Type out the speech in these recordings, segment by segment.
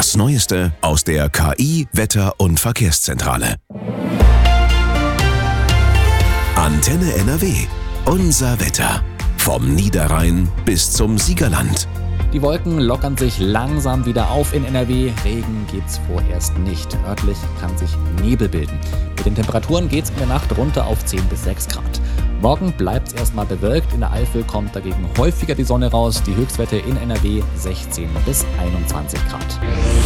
Das Neueste aus der KI, Wetter- und Verkehrszentrale. Antenne NRW. Unser Wetter. Vom Niederrhein bis zum Siegerland. Die Wolken lockern sich langsam wieder auf in NRW. Regen gibt's vorerst nicht. Örtlich kann sich Nebel bilden. Mit den Temperaturen geht's in der Nacht runter auf 10 bis 6 Grad. Morgen bleibt's erstmal bewölkt. In der Eifel kommt dagegen häufiger die Sonne raus. Die Höchstwerte in NRW 16 bis 21 Grad.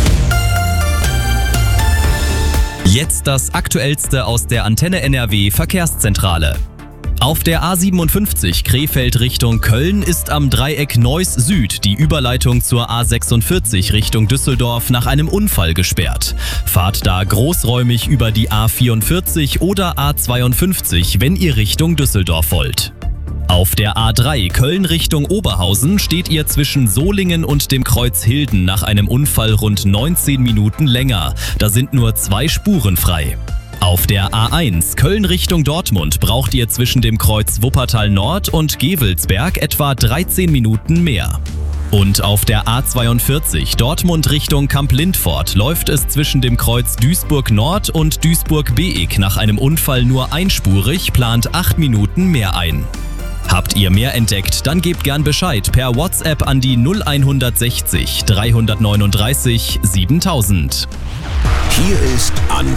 Jetzt das Aktuellste aus der Antenne NRW Verkehrszentrale. Auf der A57 Krefeld Richtung Köln ist am Dreieck Neuss Süd die Überleitung zur A46 Richtung Düsseldorf nach einem Unfall gesperrt. Fahrt da großräumig über die A44 oder A52, wenn ihr Richtung Düsseldorf wollt. Auf der A3 Köln Richtung Oberhausen steht ihr zwischen Solingen und dem Kreuz Hilden nach einem Unfall rund 19 Minuten länger. Da sind nur 2 Spuren frei. Auf der A1 Köln Richtung Dortmund braucht ihr zwischen dem Kreuz Wuppertal Nord und Gevelsberg etwa 13 Minuten mehr. Und auf der A42 Dortmund Richtung Kamp-Lindfort läuft es zwischen dem Kreuz Duisburg Nord und Duisburg-Beek nach einem Unfall nur einspurig, plant 8 Minuten mehr ein. Habt ihr mehr entdeckt, dann gebt gern Bescheid per WhatsApp an die 0160 339 7000. Hier ist